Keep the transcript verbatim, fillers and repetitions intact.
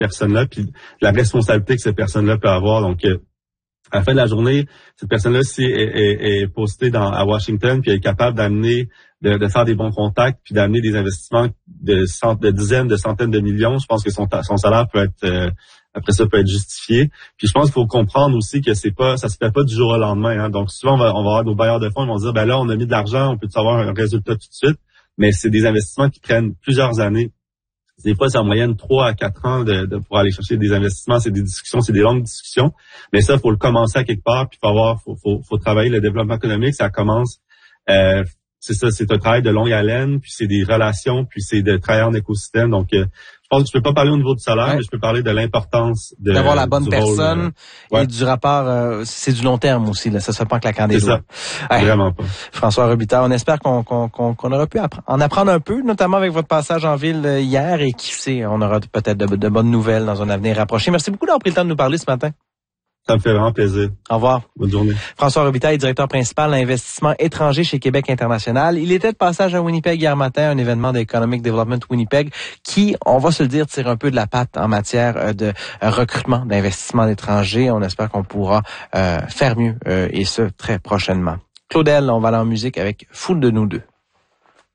personne-là, puis la responsabilité que cette personne-là peut avoir. Donc, euh, à la fin de la journée, cette personne-là, si est, est, est postée dans, à Washington, puis elle est capable d'amener, de, de faire des bons contacts, puis d'amener des investissements de, cent, de dizaines, de centaines de millions, je pense que son, son salaire peut être, euh, après ça, peut être justifié. Puis je pense qu'il faut comprendre aussi que c'est pas, ça se fait pas du jour au lendemain. Hein. Donc souvent, on va, on va avoir nos bailleurs de fonds, ils vont dire, ben là, on a mis de l'argent, on peut avoir un résultat tout de suite. Mais c'est des investissements qui prennent plusieurs années. Des fois, c'est en moyenne trois à quatre ans de, de pouvoir aller chercher des investissements. C'est des discussions, c'est des longues discussions. Mais ça, il faut le commencer à quelque part, puis faut avoir, faut, faut, faut travailler le développement économique. Ça commence, euh, c'est ça, c'est un travail de longue haleine, puis c'est des relations, puis c'est de travailler en écosystème. Donc, euh, je pense que je peux pas parler au niveau du salaire, ouais. mais je peux parler de l'importance de d'avoir la bonne personne rôle, euh, ouais. et du rapport. Euh, c'est du long terme aussi. Là, ça se fait pas en claquant des doigts. Ouais. Vraiment pas. François Robitaille, on espère qu'on, qu'on, qu'on, qu'on aura pu appre- en apprendre un peu, notamment avec votre passage en ville euh, hier, et qui sait, on aura peut-être de, de bonnes nouvelles dans un avenir rapproché. Merci beaucoup d'avoir pris le temps de nous parler ce matin. Ça me fait vraiment plaisir. Au revoir. Bonne journée. François Robitaille, directeur principal d'investissement étranger chez Québec International. Il était de passage à Winnipeg hier matin, un événement d'Economic Development Winnipeg qui, on va se le dire, tire un peu de la patte en matière de recrutement d'investissement étranger. On espère qu'on pourra euh, faire mieux euh, et ce, très prochainement. Claudel, on va aller en musique avec Foule de nous deux.